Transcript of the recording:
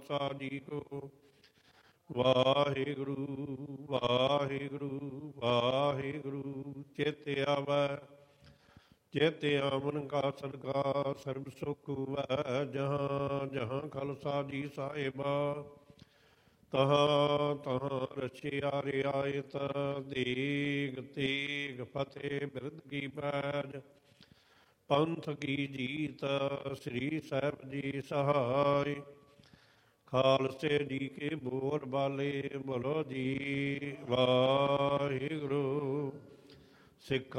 ਖਾਲਸਾ ਜੀ ਕੋ। ਵਾਹਿਗੁਰੂ ਵਾਹਿਗੁਰੂ ਵਾਹਿਗੁਰੂ। ਚਿਤ ਆਵੈ ਚਿਤ ਆਵਨ ਕਾ ਸਦਕਾ ਸਰਬ ਸੁਖ ਹੋਵੈ। ਜਹਾਂ ਜਹਾਂ ਖਾਲਸਾ ਜੀ ਸਾਹਿਬਾ ਤਹਾਂ ਤਹਾਂ ਰਚਿਆ ਰਿਆਇਤ। ਦੇਗ ਤੇਗ ਫਤਿਹ ਬਿਰਧ ਕੀ ਪੈਜ ਪੰਥ ਕੀ ਜੀਤ। ਸ੍ਰੀ ਸਾਹਿਬ ਜੀ ਸਹਾਇ ਖਾਲਸੇ ਜੀ ਕੇ ਬੋਲ ਬਾਲੇ। ਬੋਲੋ ਜੀ ਵਾਹਿਗੁਰੂ। ਸਿੱਖ